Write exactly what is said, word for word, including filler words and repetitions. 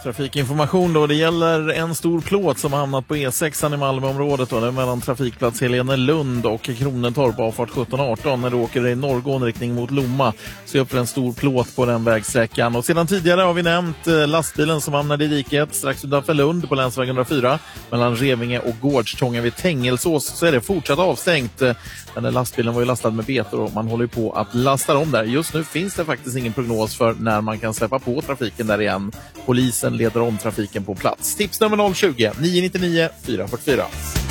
Trafikinformation då, det gäller en stor plåt som har hamnat på E sexan i Malmöområdet då, det är mellan trafikplats Helenelund och Kronentorp avfart sjutton arton när du åker i norrgående riktning mot Lomma. Så upp för en stor plåt på den vägsträckan. Och sedan tidigare har vi nämnt lastbilen som hamnade i diket strax utanför Lund på länsväg hundrafyra mellan Revinge och Gårdstånga vid Tängelsås, så är det fortsatt avstängt. Den där lastbilen var ju lastad med betor och man håller på att lasta om där. Just nu finns det faktiskt ingen prognos för när man kan släppa på trafiken där igen. Polisen leder om trafiken på plats. Tips nummer noll tjugo, nio nio nio, fyra fyra fyra.